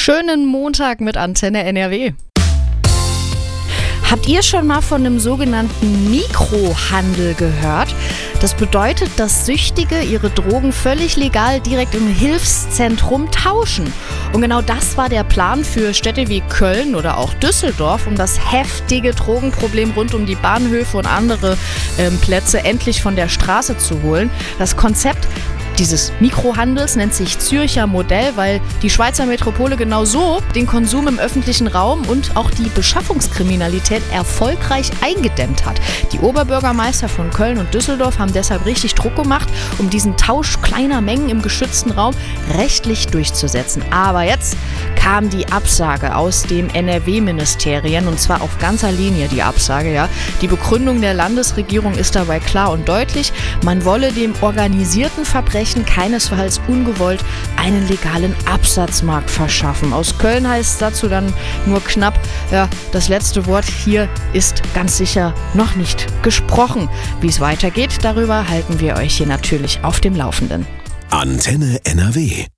Schönen Montag mit Antenne NRW. Habt ihr schon mal von einem sogenannten Mikrohandel gehört? Das bedeutet, dass Süchtige ihre Drogen völlig legal direkt im Hilfszentrum tauschen. Und genau das war der Plan für Städte wie Köln oder auch Düsseldorf, um das heftige Drogenproblem rund um die Bahnhöfe und andere Plätze endlich von der Straße zu holen. Das Konzept dieses Mikrohandels nennt sich Zürcher Modell, weil die Schweizer Metropole genau so den Konsum im öffentlichen Raum und auch die Beschaffungskriminalität erfolgreich eingedämmt hat. Die Oberbürgermeister von Köln und Düsseldorf haben deshalb richtig Druck gemacht, um diesen Tausch kleiner Mengen im geschützten Raum rechtlich durchzusetzen. Aber jetzt kam die Absage aus dem NRW-Ministerien, und zwar auf ganzer Linie die Absage, ja. Die Begründung der Landesregierung ist dabei klar und deutlich. Man wolle dem organisierten Verbrechen keinesfalls ungewollt einen legalen Absatzmarkt verschaffen. Aus Köln heißt es dazu dann nur knapp, ja, das letzte Wort hier ist ganz sicher noch nicht gesprochen. Wie es weitergeht, darüber halten wir euch hier natürlich auf dem Laufenden. Antenne NRW.